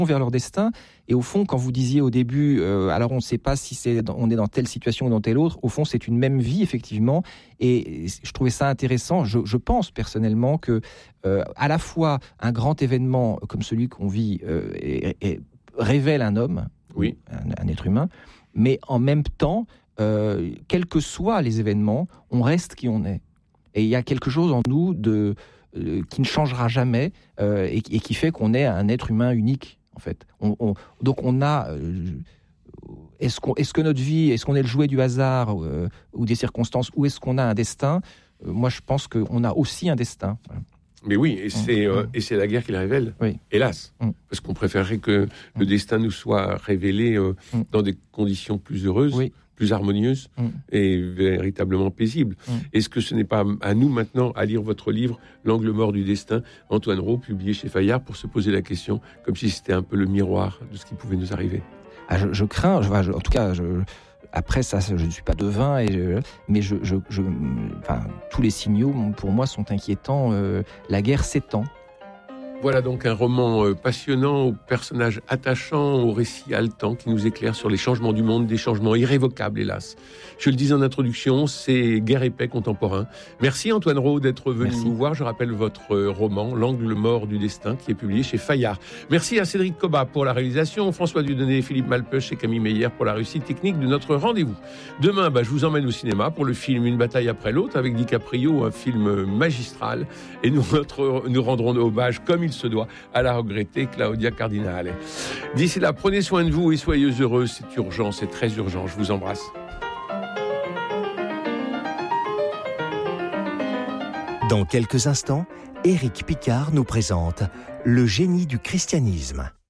vers leur destin. Et au fond, quand vous disiez au début, alors on ne sait pas si on est dans telle situation ou dans telle autre, au fond, c'est une même vie, effectivement. Et je trouvais ça intéressant. Je pense personnellement que à la fois un grand événement comme celui qu'on vit révèle un homme, oui, un être humain, mais en même temps, quels que soient les événements, on reste qui on est. Et il y a quelque chose en nous qui ne changera jamais et qui fait qu'on est un être humain unique, en fait. Donc on a... est-ce que notre vie, est-ce qu'on est le jouet du hasard ou des circonstances, ou est-ce qu'on a un destin ? Moi, je pense qu'on a aussi un destin. Voilà. Mais oui, et c'est la guerre qui le révèle, oui. Hélas. Parce qu'on préférerait que le destin nous soit révélé dans des conditions plus heureuses, oui, plus harmonieuses et véritablement paisibles. Est-ce que ce n'est pas à nous maintenant à lire votre livre « L'angle mort du destin », Antoine Rau, publié chez Fayard, pour se poser la question, comme si c'était un peu le miroir de ce qui pouvait nous arriver ? Je crains, en tout cas... Après ça, je ne suis pas devin, mais tous les signaux, pour moi, sont inquiétants. La guerre s'étend. Voilà donc un roman passionnant, aux personnages attachants, au récit haletant qui nous éclaire sur les changements du monde, des changements irrévocables, hélas. Je le disais en introduction, c'est guerre et paix contemporain. Merci Antoine Rau d'être venu nous voir. Je rappelle votre roman, L'angle mort du destin, qui est publié chez Fayard. Merci à Cédric Cobat pour la réalisation, François Dudonné, Philippe Malpeuch et Camille Meyer pour la réussite technique de notre rendez-vous. Demain, je vous emmène au cinéma pour le film Une bataille après l'autre avec DiCaprio, un film magistral. Et nous rendrons hommage comme il se doit à la regrettée Claudia Cardinale. D'ici là, prenez soin de vous et soyez heureux. C'est urgent, c'est très urgent. Je vous embrasse. Dans quelques instants, Éric Picard nous présente Le génie du christianisme.